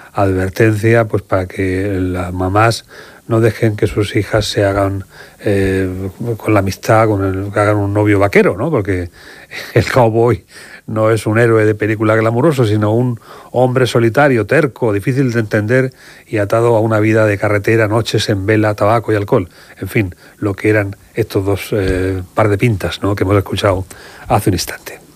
advertencia, pues para que las mamás no dejen que sus hijas se hagan con la amistad, que hagan un novio vaquero, ¿no? Porque el cowboy no es un héroe de película glamuroso, sino un hombre solitario, terco, difícil de entender y atado a una vida de carretera, noches en vela, tabaco y alcohol. En fin, lo que eran estos dos par de pintas, ¿no?, que hemos escuchado hace un instante.